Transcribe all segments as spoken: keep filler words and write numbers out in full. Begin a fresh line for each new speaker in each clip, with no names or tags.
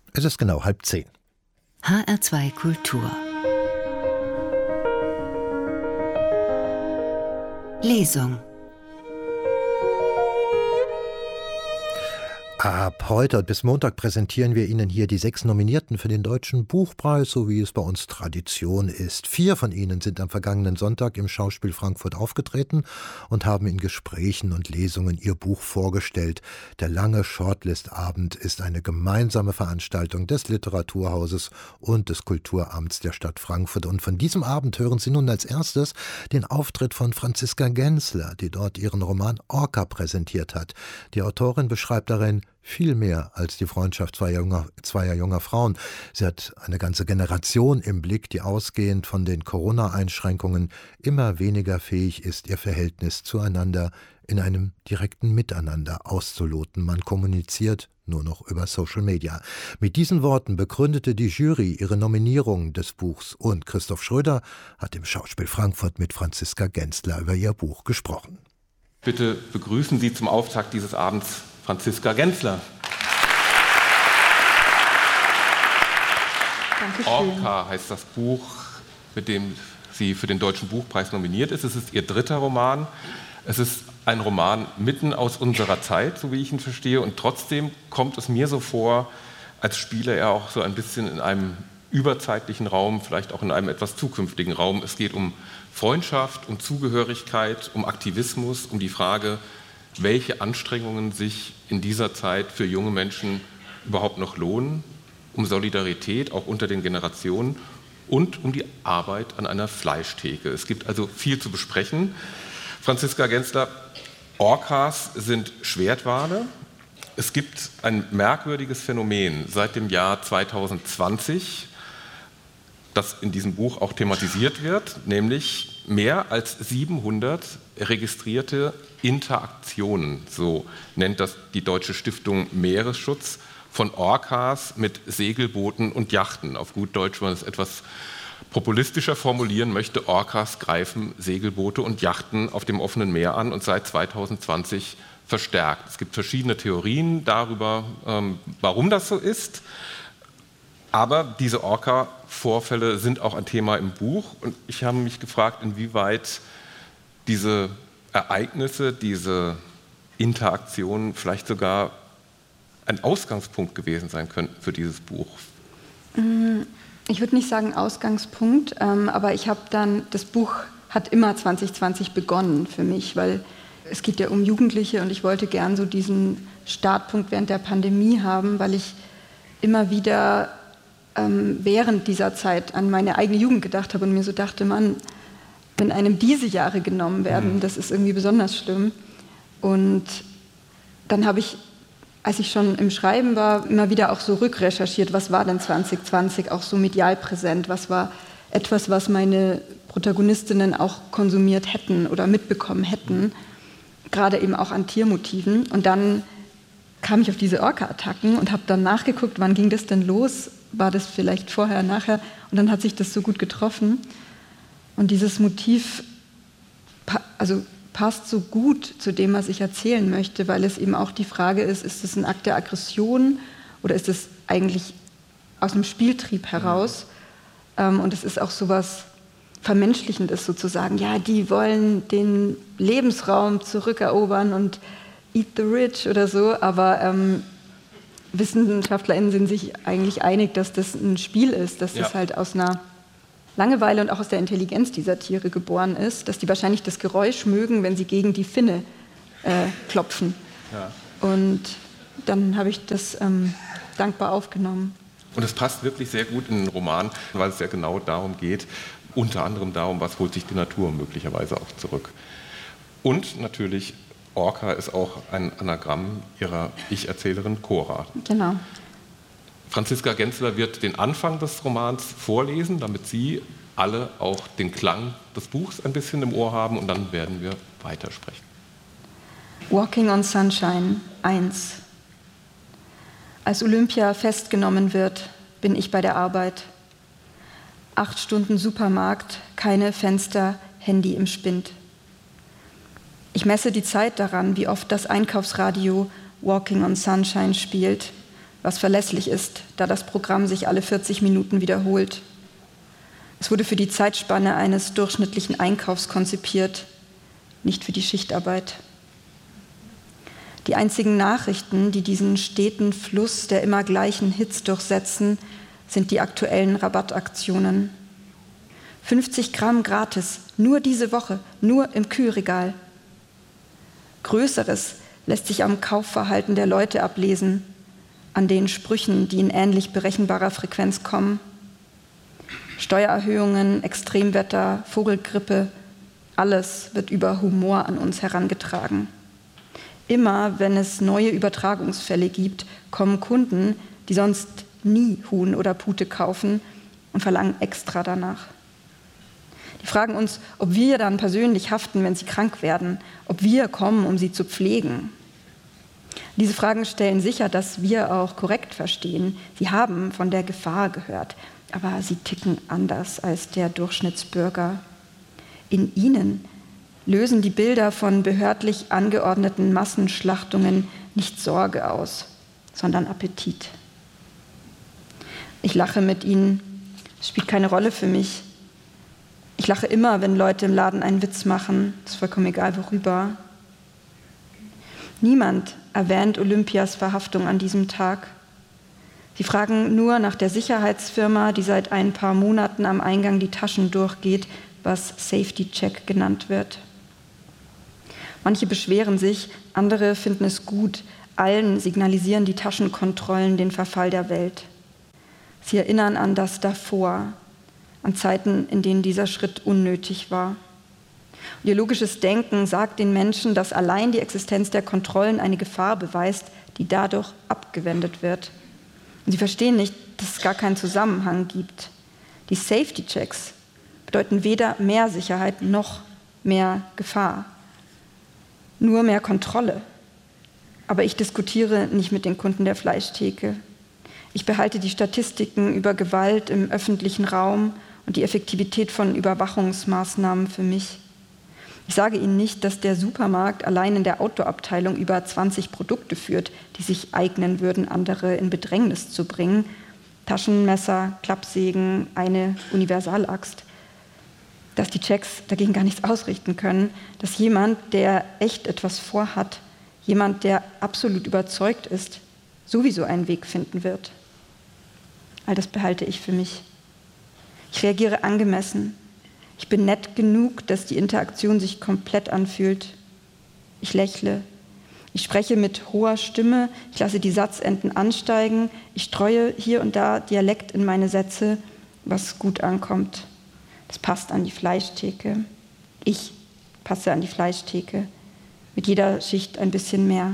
Es ist genau halb zehn.
H R zwei Kultur. Lesung.
Ab heute und bis Montag präsentieren wir Ihnen hier die sechs Nominierten für den Deutschen Buchpreis, so wie es bei uns Tradition ist. Vier von ihnen sind am vergangenen Sonntag im Schauspiel Frankfurt aufgetreten und haben in Gesprächen und Lesungen ihr Buch vorgestellt. Der lange Shortlist-Abend ist eine gemeinsame Veranstaltung des Literaturhauses und des Kulturamts der Stadt Frankfurt. Und von diesem Abend hören Sie nun als erstes den Auftritt von Franziska Gensler, die dort ihren Roman Orca präsentiert hat. Die Autorin beschreibt darin viel mehr als die Freundschaft zweier junger, zweier junger Frauen. Sie hat eine ganze Generation im Blick, die ausgehend von den Corona-Einschränkungen immer weniger fähig ist, ihr Verhältnis zueinander in einem direkten Miteinander auszuloten. Man kommuniziert nur noch über Social Media. Mit diesen Worten begründete die Jury ihre Nominierung des Buchs und Christoph Schröder hat im Schauspiel Frankfurt mit Franziska Gensler über ihr Buch gesprochen.
Bitte begrüßen Sie zum Auftakt dieses Abends Franziska Gensler.
Dankeschön.
Orca heißt das Buch, mit dem sie für den Deutschen Buchpreis nominiert ist. Es ist ihr dritter Roman. Es ist ein Roman mitten aus unserer Zeit, so wie ich ihn verstehe. Und trotzdem kommt es mir so vor, als spiele er auch so ein bisschen in einem überzeitlichen Raum, vielleicht auch in einem etwas zukünftigen Raum. Es geht um Freundschaft, um Zugehörigkeit, um Aktivismus, um die Frage, welche Anstrengungen sich in dieser Zeit für junge Menschen überhaupt noch lohnen, um Solidarität auch unter den Generationen und um die Arbeit an einer Fleischtheke. Es gibt also viel zu besprechen. Franziska Gensler, Orcas sind Schwertwale. Es gibt ein merkwürdiges Phänomen seit dem Jahr zweitausendzwanzig, das in diesem Buch auch thematisiert wird, nämlich mehr als siebenhundert registrierte Interaktionen, so nennt das die Deutsche Stiftung Meeresschutz, von Orcas mit Segelbooten und Yachten. Auf gut Deutsch, wenn man es etwas populistischer formulieren möchte, Orcas greifen Segelboote und Yachten auf dem offenen Meer an und seit zweitausendzwanzig verstärkt. Es gibt verschiedene Theorien darüber, warum das so ist. Aber diese Orca-Vorfälle sind auch ein Thema im Buch. Und ich habe mich gefragt, inwieweit diese Ereignisse, diese Interaktionen vielleicht sogar ein Ausgangspunkt gewesen sein könnten für dieses Buch.
Ich würde nicht sagen Ausgangspunkt, aber ich habe dann, das Buch hat immer zwanzig zwanzig begonnen für mich, weil es geht ja um Jugendliche und ich wollte gern so diesen Startpunkt während der Pandemie haben, weil ich immer wieder ähm, während dieser Zeit an meine eigene Jugend gedacht habe und mir so dachte, Mann, wenn einem diese Jahre genommen werden, mhm. das ist irgendwie besonders schlimm. Und dann habe ich, als ich schon im Schreiben war, immer wieder auch so rückrecherchiert, was war denn zwanzig zwanzig auch so medial präsent, was war etwas, was meine Protagonistinnen auch konsumiert hätten oder mitbekommen hätten, gerade eben auch an Tiermotiven. Und dann kam ich auf diese Orca-Attacken und habe dann nachgeguckt, wann ging das denn los? War das vielleicht vorher, nachher? Und dann hat sich das so gut getroffen. Und dieses Motiv also passt so gut zu dem, was ich erzählen möchte, weil es eben auch die Frage ist, ist es ein Akt der Aggression oder ist es eigentlich aus dem Spieltrieb heraus? Mhm. Und es ist auch sowas Vermenschlichendes sozusagen. Ja, die wollen den Lebensraum zurückerobern und eat the rich oder so, aber ähm, WissenschaftlerInnen sind sich eigentlich einig, dass das ein Spiel ist, dass ja. das halt aus einer Langeweile und auch aus der Intelligenz dieser Tiere geboren ist, dass die wahrscheinlich das Geräusch mögen, wenn sie gegen die Finne äh, klopfen. Ja. Und dann habe ich das ähm, dankbar aufgenommen.
Und es passt wirklich sehr gut in den Roman, weil es ja genau darum geht, unter anderem darum, was holt sich die Natur möglicherweise auch zurück. Und natürlich, Orca ist auch ein Anagramm ihrer Ich-Erzählerin Cora.
Genau.
Franziska Gensler wird den Anfang des Romans vorlesen, damit Sie alle auch den Klang des Buchs ein bisschen im Ohr haben und dann werden wir weitersprechen.
Walking on Sunshine eins. Als Olympia festgenommen wird, bin ich bei der Arbeit. Acht Stunden Supermarkt, keine Fenster, Handy im Spind. Ich messe die Zeit daran, wie oft das Einkaufsradio Walking on Sunshine spielt, was verlässlich ist, da das Programm sich alle vierzig Minuten wiederholt. Es wurde für die Zeitspanne eines durchschnittlichen Einkaufs konzipiert, nicht für die Schichtarbeit. Die einzigen Nachrichten, die diesen steten Fluss der immer gleichen Hits durchsetzen, sind die aktuellen Rabattaktionen. fünfzig Gramm gratis, nur diese Woche, nur im Kühlregal. Größeres lässt sich am Kaufverhalten der Leute ablesen, an den Sprüchen, die in ähnlich berechenbarer Frequenz kommen. Steuererhöhungen, Extremwetter, Vogelgrippe, alles wird über Humor an uns herangetragen. Immer wenn es neue Übertragungsfälle gibt, kommen Kunden, die sonst nie Huhn oder Pute kaufen und verlangen extra danach. Die fragen uns, ob wir dann persönlich haften, wenn sie krank werden, ob wir kommen, um sie zu pflegen. Diese Fragen stellen sicher, dass wir auch korrekt verstehen. Sie haben von der Gefahr gehört, aber sie ticken anders als der Durchschnittsbürger. In ihnen lösen die Bilder von behördlich angeordneten Massenschlachtungen nicht Sorge aus, sondern Appetit. Ich lache mit ihnen, es spielt keine Rolle für mich. Ich lache immer, wenn Leute im Laden einen Witz machen, ist vollkommen egal worüber. Niemand erwähnt Olympias Verhaftung an diesem Tag. Sie fragen nur nach der Sicherheitsfirma, die seit ein paar Monaten am Eingang die Taschen durchgeht, was Safety Check genannt wird. Manche beschweren sich, andere finden es gut. Allen signalisieren die Taschenkontrollen den Verfall der Welt. Sie erinnern an das davor, an Zeiten, in denen dieser Schritt unnötig war. Und ihr logisches Denken sagt den Menschen, dass allein die Existenz der Kontrollen eine Gefahr beweist, die dadurch abgewendet wird. Und sie verstehen nicht, dass es gar keinen Zusammenhang gibt. Die Safety-Checks bedeuten weder mehr Sicherheit noch mehr Gefahr, nur mehr Kontrolle. Aber ich diskutiere nicht mit den Kunden der Fleischtheke. Ich behalte die Statistiken über Gewalt im öffentlichen Raum und die Effektivität von Überwachungsmaßnahmen für mich. Ich sage Ihnen nicht, dass der Supermarkt allein in der Outdoor-Abteilung über zwanzig Produkte führt, die sich eignen würden, andere in Bedrängnis zu bringen. Taschenmesser, Klappsägen, eine Universalaxt. Dass die Checks dagegen gar nichts ausrichten können, dass jemand, der echt etwas vorhat, jemand, der absolut überzeugt ist, sowieso einen Weg finden wird. All das behalte ich für mich. Ich reagiere angemessen. Ich bin nett genug, dass die Interaktion sich komplett anfühlt. Ich lächle. Ich spreche mit hoher Stimme. Ich lasse die Satzenden ansteigen. Ich streue hier und da Dialekt in meine Sätze, was gut ankommt. Das passt an die Fleischtheke. Ich passe an die Fleischtheke. Mit jeder Schicht ein bisschen mehr.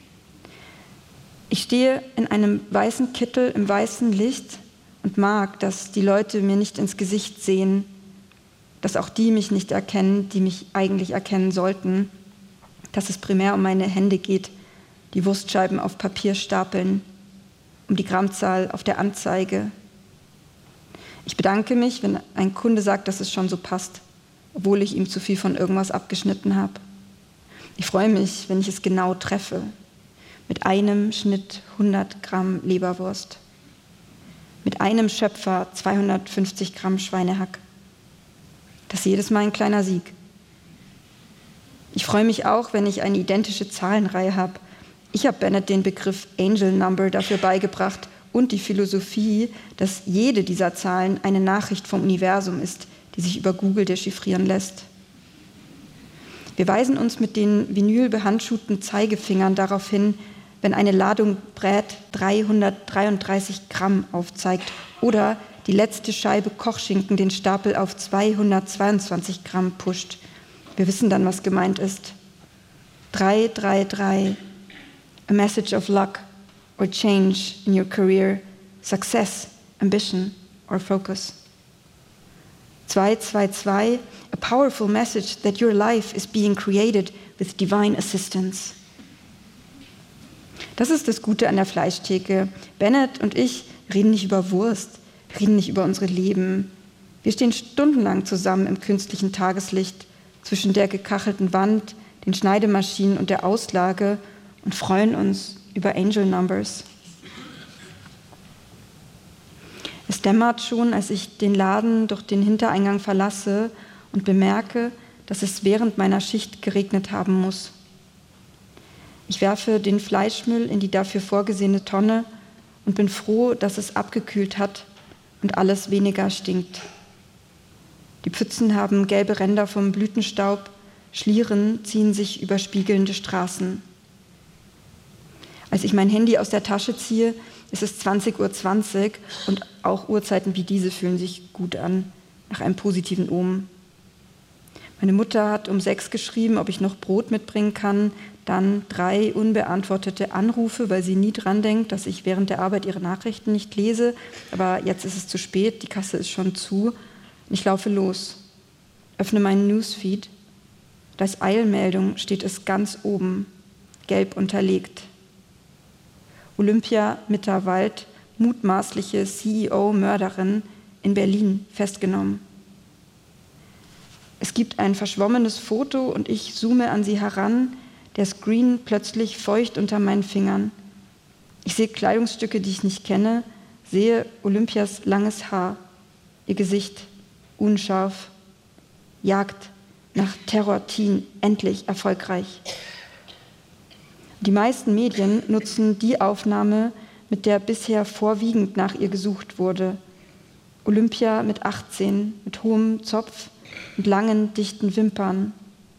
Ich stehe in einem weißen Kittel im weißen Licht und mag, dass die Leute mir nicht ins Gesicht sehen, dass auch die mich nicht erkennen, die mich eigentlich erkennen sollten, dass es primär um meine Hände geht, die Wurstscheiben auf Papier stapeln, um die Grammzahl auf der Anzeige. Ich bedanke mich, wenn ein Kunde sagt, dass es schon so passt, obwohl ich ihm zu viel von irgendwas abgeschnitten habe. Ich freue mich, wenn ich es genau treffe, mit einem Schnitt hundert Gramm Leberwurst, mit einem Schöpfer zweihundertfünfzig Gramm Schweinehack. Das ist jedes Mal ein kleiner Sieg. Ich freue mich auch, wenn ich eine identische Zahlenreihe habe. Ich habe Bennett den Begriff Angel Number dafür beigebracht und die Philosophie, dass jede dieser Zahlen eine Nachricht vom Universum ist, die sich über Google dechiffrieren lässt. Wir weisen uns mit den vinylbehandschuhten Zeigefingern darauf hin, wenn eine Ladung Brät dreihundertdreiunddreißig Gramm aufzeigt oder die letzte Scheibe Kochschinken den Stapel auf zweihundertzweiundzwanzig Gramm pusht. Wir wissen dann, was gemeint ist. drei drei drei, a message of luck or change in your career, success, ambition or focus. zwei zwei zwei, a powerful message that your life is being created with divine assistance. Das ist das Gute an der Fleischtheke. Bennett und ich reden nicht über Wurst, reden nicht über unsere Leben. Wir stehen stundenlang zusammen im künstlichen Tageslicht zwischen der gekachelten Wand, den Schneidemaschinen und der Auslage und freuen uns über Angel Numbers. Es dämmert schon, als ich den Laden durch den Hintereingang verlasse und bemerke, dass es während meiner Schicht geregnet haben muss. Ich werfe den Fleischmüll in die dafür vorgesehene Tonne und bin froh, dass es abgekühlt hat und alles weniger stinkt. Die Pfützen haben gelbe Ränder vom Blütenstaub, Schlieren ziehen sich über spiegelnde Straßen. Als ich mein Handy aus der Tasche ziehe, ist es zwanzig Uhr zwanzig und auch Uhrzeiten wie diese fühlen sich gut an, nach einem positiven Omen. Meine Mutter hat um sechs geschrieben, ob ich noch Brot mitbringen kann, dann drei unbeantwortete Anrufe, weil sie nie dran denkt, dass ich während der Arbeit ihre Nachrichten nicht lese, aber jetzt ist es zu spät, die Kasse ist schon zu. Ich laufe los, öffne meinen Newsfeed. Als Eilmeldung steht es ganz oben, gelb unterlegt. Olympia Mitterwald, mutmaßliche C E O-Mörderin in Berlin, festgenommen. Es gibt ein verschwommenes Foto und ich zoome an sie heran, der Screen plötzlich feucht unter meinen Fingern. Ich sehe Kleidungsstücke, die ich nicht kenne, sehe Olympias langes Haar, ihr Gesicht unscharf, Jagd nach Terror-Teen endlich erfolgreich. Die meisten Medien nutzen die Aufnahme, mit der bisher vorwiegend nach ihr gesucht wurde. Olympia mit achtzehn, mit hohem Zopf und langen, dichten Wimpern.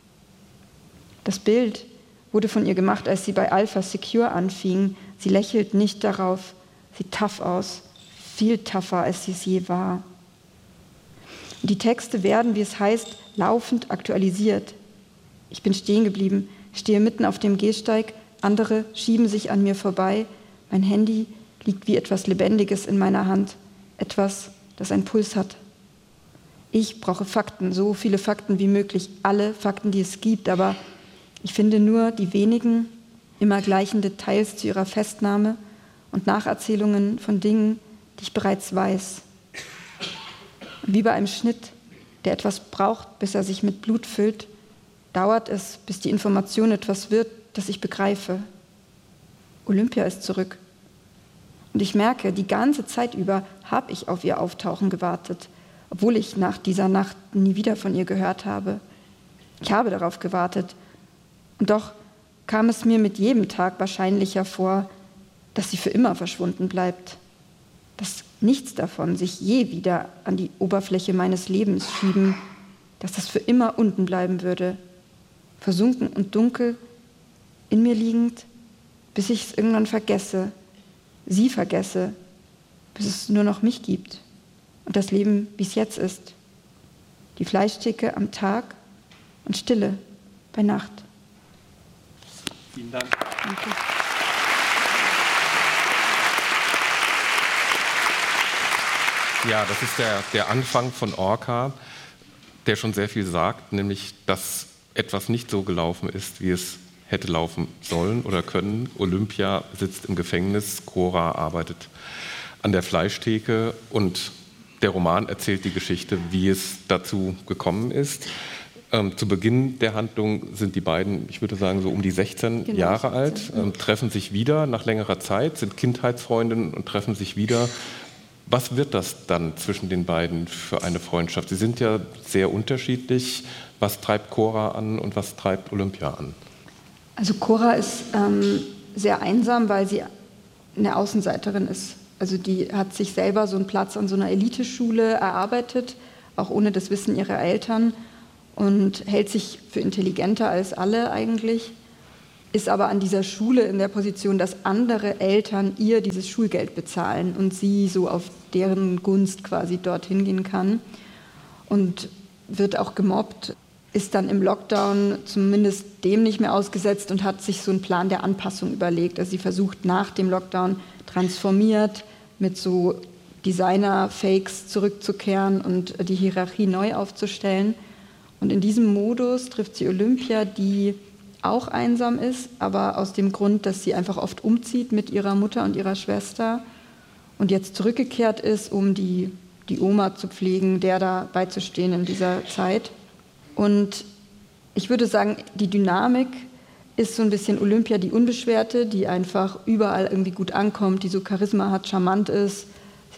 Das Bild wurde von ihr gemacht, als sie bei Alpha Secure anfing. Sie lächelt nicht darauf, sieht tough aus, viel tougher, als sie es je war. Und die Texte werden, wie es heißt, laufend aktualisiert. Ich bin stehen geblieben, stehe mitten auf dem Gehsteig, andere schieben sich an mir vorbei. Mein Handy liegt wie etwas Lebendiges in meiner Hand, etwas, das einen Puls hat. Ich brauche Fakten, so viele Fakten wie möglich, alle Fakten, die es gibt, aber ich finde nur die wenigen, immer gleichen Details zu ihrer Festnahme und Nacherzählungen von Dingen, die ich bereits weiß. Und wie bei einem Schnitt, der etwas braucht, bis er sich mit Blut füllt, dauert es, bis die Information etwas wird, das ich begreife. Olympia ist zurück. Und ich merke, die ganze Zeit über habe ich auf ihr Auftauchen gewartet, obwohl ich nach dieser Nacht nie wieder von ihr gehört habe. Ich habe darauf gewartet. Und doch kam es mir mit jedem Tag wahrscheinlicher vor, dass sie für immer verschwunden bleibt. Dass nichts davon sich je wieder an die Oberfläche meines Lebens schieben, dass das für immer unten bleiben würde, versunken und dunkel, in mir liegend, bis ich es irgendwann vergesse, sie vergesse, bis es nur noch mich gibt und das Leben, wie es jetzt ist. Die Fleischtheke am Tag und Stille bei Nacht.
Vielen Dank.
Danke.
Ja, das ist der, der Anfang von Orca, der schon sehr viel sagt, nämlich, dass etwas nicht so gelaufen ist, wie es hätte laufen sollen oder können. Olympia sitzt im Gefängnis, Cora arbeitet an der Fleischtheke und der Roman erzählt die Geschichte, wie es dazu gekommen ist. Ähm, zu Beginn der Handlung sind die beiden, ich würde sagen, so um die sechzehn genau, Jahre alt, ähm, treffen sich wieder nach längerer Zeit, sind Kindheitsfreundinnen und treffen sich wieder. Was wird das dann zwischen den beiden für eine Freundschaft? Sie sind ja sehr unterschiedlich. Was treibt Cora an und was treibt Olympia an?
Also Cora ist ähm, sehr einsam, weil sie eine Außenseiterin ist. Also die hat sich selber so einen Platz an so einer Eliteschule erarbeitet, auch ohne das Wissen ihrer Eltern und hält sich für intelligenter als alle eigentlich, ist aber an dieser Schule in der Position, dass andere Eltern ihr dieses Schulgeld bezahlen und sie so auf deren Gunst quasi dorthin gehen kann und wird auch gemobbt, ist dann im Lockdown zumindest dem nicht mehr ausgesetzt und hat sich so einen Plan der Anpassung überlegt. Also sie versucht nach dem Lockdown transformiert mit so Designer-Fakes zurückzukehren und die Hierarchie neu aufzustellen. Und in diesem Modus trifft sie Olympia, die auch einsam ist, aber aus dem Grund, dass sie einfach oft umzieht mit ihrer Mutter und ihrer Schwester und jetzt zurückgekehrt ist, um die, die Oma zu pflegen, der da beizustehen in dieser Zeit. Und ich würde sagen, die Dynamik ist so ein bisschen Olympia, die Unbeschwerte, die einfach überall irgendwie gut ankommt, die so Charisma hat, charmant ist.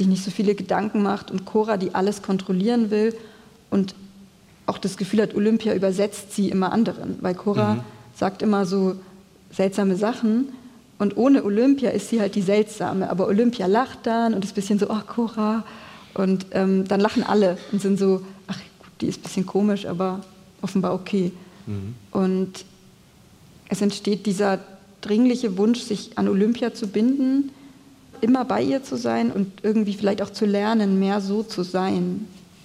sich nicht so viele Gedanken macht, und Cora, die alles kontrollieren will und auch das Gefühl hat, Olympia übersetzt sie immer anderen, weil Cora mhm. sagt immer so seltsame Sachen und ohne Olympia ist sie halt die Seltsame, aber Olympia lacht dann und ist ein bisschen so, ach Cora, und ähm, dann lachen alle und sind so, ach gut, die ist ein bisschen komisch, aber offenbar okay. Mhm. Und es entsteht dieser dringliche Wunsch, sich an Olympia zu binden, immer bei ihr zu sein und irgendwie vielleicht auch zu lernen, mehr so zu sein.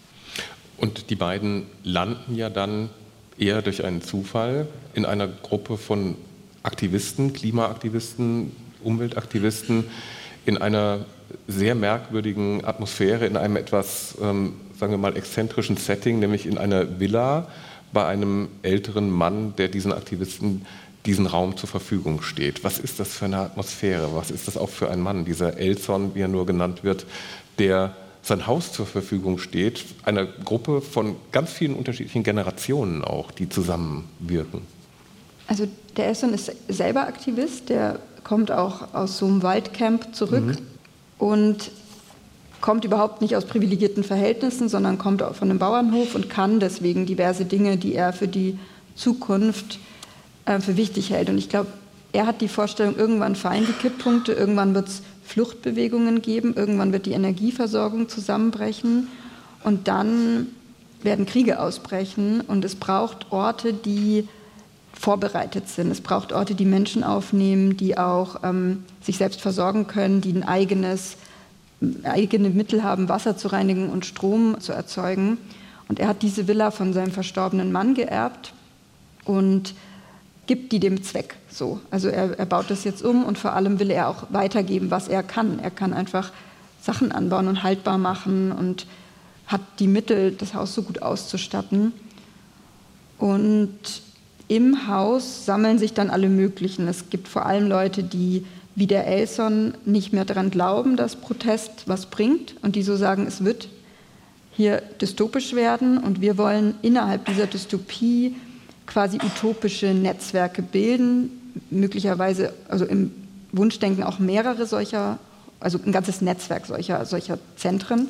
Und die beiden landen ja dann eher durch einen Zufall in einer Gruppe von Aktivisten, Klimaaktivisten, Umweltaktivisten, in einer sehr merkwürdigen Atmosphäre, in einem etwas, ähm, sagen wir mal, exzentrischen Setting, nämlich in einer Villa bei einem älteren Mann, der diesen Aktivisten diesen Raum zur Verfügung steht. Was ist das für eine Atmosphäre? Was ist das auch für ein Mann, dieser Elson, wie er nur genannt wird, der sein Haus zur Verfügung steht, einer Gruppe von ganz vielen unterschiedlichen Generationen auch, die zusammenwirken?
Also der Elson ist selber Aktivist, der kommt auch aus so einem Waldcamp zurück mhm. und kommt überhaupt nicht aus privilegierten Verhältnissen, sondern kommt auch von einem Bauernhof und kann deswegen diverse Dinge, die er für die Zukunft äh, für wichtig hält. Und ich glaube, er hat die Vorstellung, irgendwann fallen die Kipppunkte, irgendwann wird es Fluchtbewegungen geben, irgendwann wird die Energieversorgung zusammenbrechen und dann werden Kriege ausbrechen und es braucht Orte, die vorbereitet sind. Es braucht Orte, die Menschen aufnehmen, die auch ähm, sich selbst versorgen können, die ein eigenes, eigene Mittel haben, Wasser zu reinigen und Strom zu erzeugen. Und er hat diese Villa von seinem verstorbenen Mann geerbt und gibt die dem Zweck so. Also er, er baut das jetzt um und vor allem will er auch weitergeben, was er kann. Er kann einfach Sachen anbauen und haltbar machen und hat die Mittel, das Haus so gut auszustatten. Und im Haus sammeln sich dann alle möglichen. Es gibt vor allem Leute, die wie der Elson nicht mehr daran glauben, dass Protest was bringt und die so sagen, es wird hier dystopisch werden und wir wollen innerhalb dieser Dystopie quasi utopische Netzwerke bilden, möglicherweise, also im Wunschdenken auch mehrere solcher, also ein ganzes Netzwerk solcher, solcher Zentren.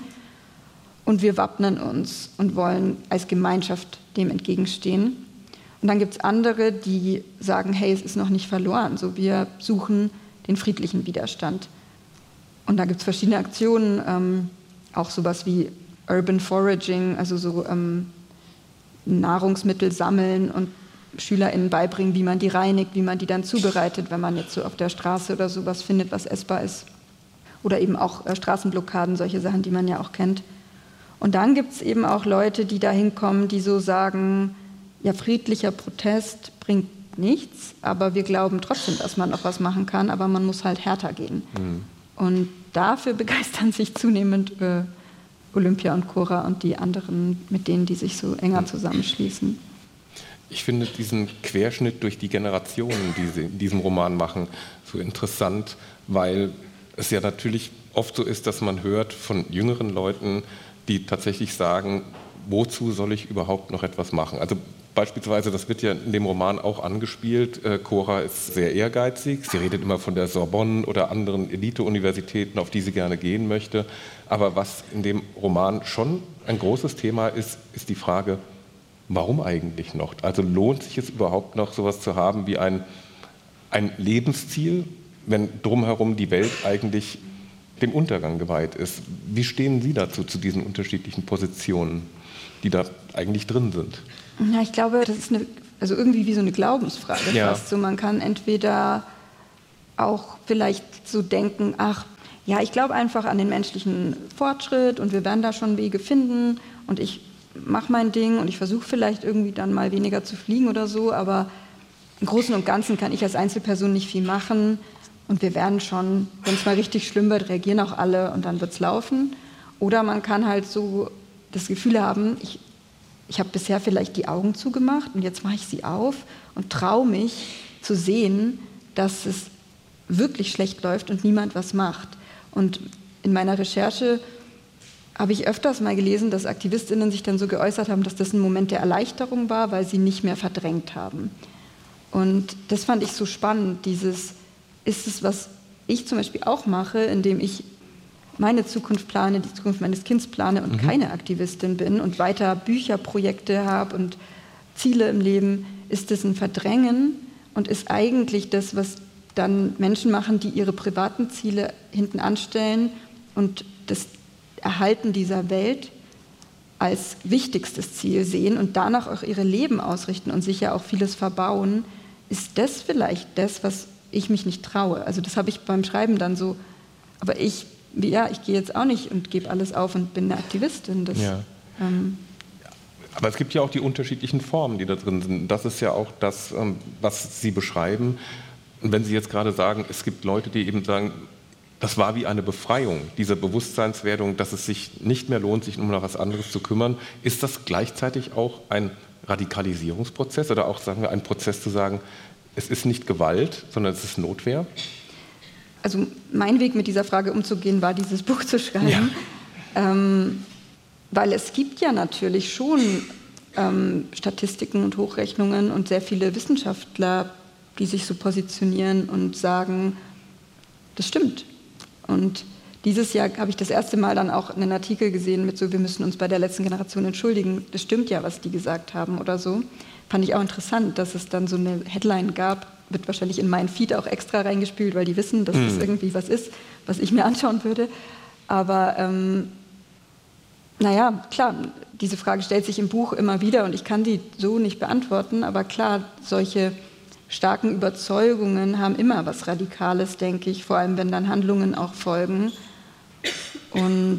Und wir wappnen uns und wollen als Gemeinschaft dem entgegenstehen. Und dann gibt es andere, die sagen, hey, es ist noch nicht verloren, so wir suchen den friedlichen Widerstand. Und da gibt es verschiedene Aktionen, ähm, auch sowas wie Urban Foraging, also so ähm, Nahrungsmittel sammeln und SchülerInnen beibringen, wie man die reinigt, wie man die dann zubereitet, wenn man jetzt so auf der Straße oder sowas findet, was essbar ist. Oder eben auch äh, Straßenblockaden, solche Sachen, die man ja auch kennt. Und dann gibt es eben auch Leute, die da hinkommen, die so sagen, ja, friedlicher Protest bringt nichts, aber wir glauben trotzdem, dass man noch was machen kann, aber man muss halt härter gehen. Mhm. Und dafür begeistern sich zunehmend äh, Olympia und Cora und die anderen, mit denen die sich so enger zusammenschließen.
Ich finde diesen Querschnitt durch die Generationen, die sie in diesem Roman machen, so interessant, weil es ja natürlich oft so ist, dass man hört von jüngeren Leuten, die tatsächlich sagen, wozu soll ich überhaupt noch etwas machen? Also beispielsweise, das wird ja in dem Roman auch angespielt, äh, Cora ist sehr ehrgeizig, sie redet immer von der Sorbonne oder anderen Elite-Universitäten, auf die sie gerne gehen möchte. Aber was in dem Roman schon ein großes Thema ist, ist die Frage, warum eigentlich noch? Also lohnt sich es überhaupt noch, sowas zu haben wie ein, ein Lebensziel, wenn drumherum die Welt eigentlich dem Untergang geweiht ist? Wie stehen Sie dazu, zu diesen unterschiedlichen Positionen, die da eigentlich drin sind?
Ja, ich glaube, das ist eine, also irgendwie wie so eine Glaubensfrage
ja.
fast. So, man kann entweder auch vielleicht so denken, ach, ja, ich glaube einfach an den menschlichen Fortschritt und wir werden da schon Wege finden und ich mache mein Ding und ich versuche vielleicht irgendwie dann mal weniger zu fliegen oder so, aber im Großen und Ganzen kann ich als Einzelperson nicht viel machen und wir werden schon, wenn es mal richtig schlimm wird, reagieren auch alle und dann wird es laufen. Oder man kann halt so das Gefühl haben, ich Ich habe bisher vielleicht die Augen zugemacht und jetzt mache ich sie auf und traue mich zu sehen, dass es wirklich schlecht läuft und niemand was macht. Und in meiner Recherche habe ich öfters mal gelesen, dass AktivistInnen sich dann so geäußert haben, dass das ein Moment der Erleichterung war, weil sie nicht mehr verdrängt haben. Und das fand ich so spannend, dieses, ist es, was ich zum Beispiel auch mache, indem ich meine Zukunft plane, die Zukunft meines Kindes plane und mhm. keine Aktivistin bin und weiter Bücherprojekte habe und Ziele im Leben, ist das ein Verdrängen und ist eigentlich das, was dann Menschen machen, die ihre privaten Ziele hinten anstellen und das Erhalten dieser Welt als wichtigstes Ziel sehen und danach auch ihre Leben ausrichten und sich ja auch vieles verbauen, ist das vielleicht das, was ich mich nicht traue. Also das habe ich beim Schreiben dann so, aber ich, ja, ich gehe jetzt auch nicht und gebe alles auf und bin eine Aktivistin. Das,
ja. ähm, aber es gibt ja auch die unterschiedlichen Formen, die da drin sind. Das ist ja auch das, was Sie beschreiben. Und wenn Sie jetzt gerade sagen, es gibt Leute, die eben sagen, das war wie eine Befreiung, diese Bewusstseinswerdung, dass es sich nicht mehr lohnt, sich um noch was anderes zu kümmern. Ist das gleichzeitig auch ein Radikalisierungsprozess oder auch, sagen wir, ein Prozess zu sagen, es ist nicht Gewalt, sondern es ist Notwehr?
Also mein Weg mit dieser Frage umzugehen, war dieses Buch zu schreiben. Ja. Ähm, weil es gibt ja natürlich schon ähm, Statistiken und Hochrechnungen und sehr viele Wissenschaftler, die sich so positionieren und sagen, das stimmt. Und dieses Jahr habe ich das erste Mal dann auch einen Artikel gesehen mit so, wir müssen uns bei der letzten Generation entschuldigen. Das stimmt ja, was die gesagt haben oder so. Fand ich auch interessant, dass es dann so eine Headline gab, wird wahrscheinlich in meinen Feed auch extra reingespielt, weil die wissen, dass mm. das irgendwie was ist, was ich mir anschauen würde. Aber ähm, naja, klar, diese Frage stellt sich im Buch immer wieder und ich kann die so nicht beantworten. Aber klar, solche starken Überzeugungen haben immer was Radikales, denke ich, vor allem wenn dann Handlungen auch folgen. Und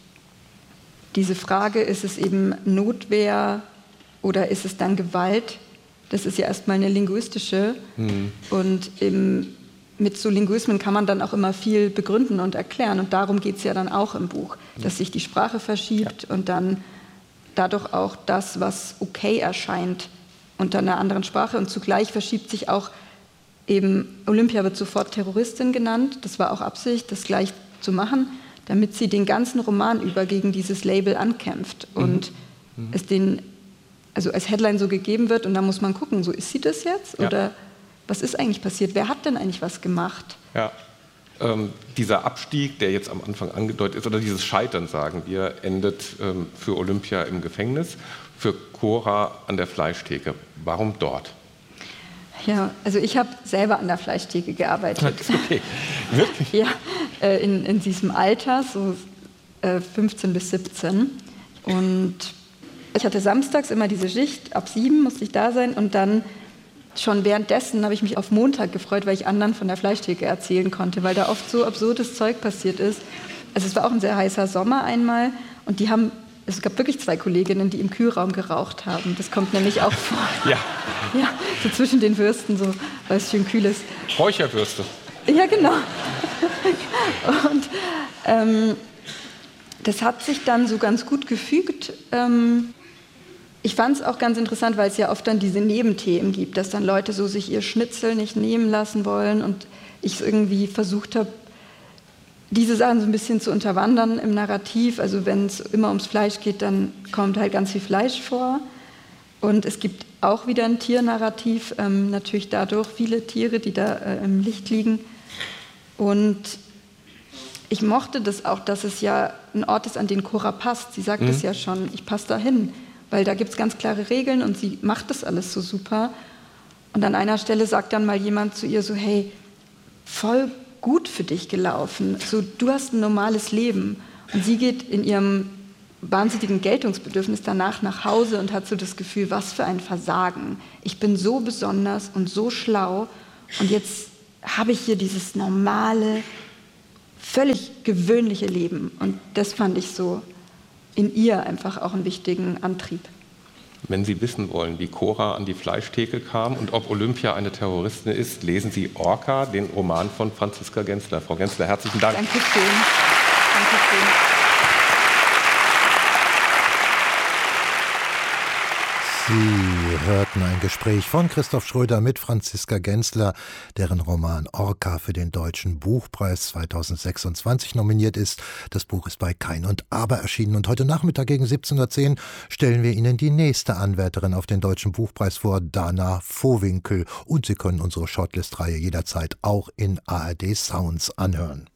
diese Frage, ist es eben Notwehr oder ist es dann Gewalt, das ist ja erstmal eine linguistische. Mhm. Und eben mit so Linguismen kann man dann auch immer viel begründen und erklären. Und darum geht es ja dann auch im Buch, dass sich die Sprache verschiebt ja. und dann dadurch auch das, was okay erscheint, unter einer anderen Sprache. Und zugleich verschiebt sich auch eben, Olympia wird sofort Terroristin genannt, das war auch Absicht, das gleich zu machen, damit sie den ganzen Roman über gegen dieses Label ankämpft und mhm. es den, also als Headline so gegeben wird und dann muss man gucken, so ist sie das jetzt ja. oder was ist eigentlich passiert, wer hat denn eigentlich was gemacht?
Ja. Ähm, dieser Abstieg, der jetzt am Anfang angedeutet ist, oder dieses Scheitern, sagen wir, endet ähm, für Olympia im Gefängnis, für Cora an der Fleischtheke. Warum dort?
Ja, also ich habe selber an der Fleischtheke gearbeitet.
Das ist okay. Wirklich?
Ja, äh, in, in diesem Alter, so äh, fünfzehn bis siebzehn. Und ich hatte samstags immer diese Schicht, ab sieben musste ich da sein und dann schon währenddessen habe ich mich auf Montag gefreut, weil ich anderen von der Fleischtheke erzählen konnte, weil da oft so absurdes Zeug passiert ist. Also es war auch ein sehr heißer Sommer einmal und die haben, es gab wirklich zwei Kolleginnen, die im Kühlraum geraucht haben. Das kommt nämlich auch vor.
Ja.
Ja, so zwischen den Würsten, so, weil es schön kühl ist.
Räucherwürste.
Ja, genau. Und ähm, das hat sich dann so ganz gut gefügt. Ähm, Ich fand es auch ganz interessant, weil es ja oft dann diese Nebenthemen gibt, dass dann Leute so sich ihr Schnitzel nicht nehmen lassen wollen und ich irgendwie versucht habe, diese Sachen so ein bisschen zu unterwandern im Narrativ. Also wenn es immer ums Fleisch geht, dann kommt halt ganz viel Fleisch vor. Und es gibt auch wieder ein Tiernarrativ, ähm, natürlich dadurch viele Tiere, die da äh, im Licht liegen. Und ich mochte das auch, dass es ja ein Ort ist, an den Cora passt. Sie sagt es mhm. ja schon, ich passe da hin. Weil da gibt es ganz klare Regeln und sie macht das alles so super. Und an einer Stelle sagt dann mal jemand zu ihr so, hey, voll gut für dich gelaufen. So, du hast ein normales Leben. Und sie geht in ihrem wahnsinnigen Geltungsbedürfnis danach nach Hause und hat so das Gefühl, was für ein Versagen. Ich bin so besonders und so schlau und jetzt habe ich hier dieses normale, völlig gewöhnliche Leben. Und das fand ich so in ihr einfach auch einen wichtigen Antrieb.
Wenn Sie wissen wollen, wie Cora an die Fleischtheke kam und ob Olympia eine Terroristin ist, lesen Sie Orca, den Roman von Franziska Gensler. Frau Gensler, herzlichen Dank.
Dankeschön. Dankeschön.
Sie hörten ein Gespräch von Christoph Schröder mit Franziska Gensler, deren Roman Orca für den Deutschen Buchpreis zweitausendsechsundzwanzig nominiert ist. Das Buch ist bei Kein und Aber erschienen und heute Nachmittag gegen siebzehn Uhr zehn stellen wir Ihnen die nächste Anwärterin auf den Deutschen Buchpreis vor, Dana Vohwinkel. Und Sie können unsere Shortlist-Reihe jederzeit auch in A R D Sounds anhören.